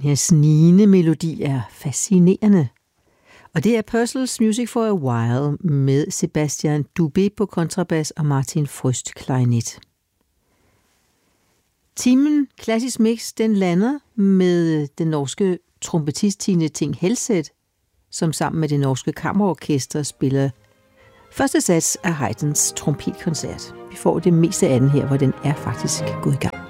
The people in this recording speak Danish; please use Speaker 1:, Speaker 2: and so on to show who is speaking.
Speaker 1: her snigende melodi er fascinerende. Og det er Purcells Music for a While med Sebastian Dubé på kontrabas og Martin Frøst klarinet. Timen Klassisk Mix, den lander med den norske trompetist Tine Ting Helseth, som sammen med det norske kammerorkester spiller første sats af Haydns trompetkoncert. Vi får det meste af den her, hvor den er faktisk gået i gang.